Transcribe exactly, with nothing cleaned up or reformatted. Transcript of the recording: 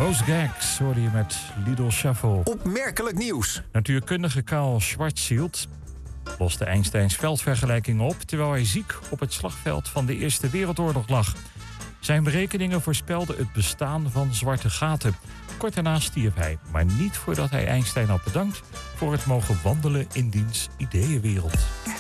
Rose Gags hoorde je met Lidl Shuffle. Opmerkelijk nieuws. Natuurkundige Karl Schwarzschild loste Einsteins veldvergelijking op, terwijl hij ziek op het slagveld van de Eerste Wereldoorlog lag. Zijn berekeningen voorspelden het bestaan van zwarte gaten. Kort daarna stierf hij, maar niet voordat hij Einstein had bedankt voor het mogen wandelen in diens ideeënwereld.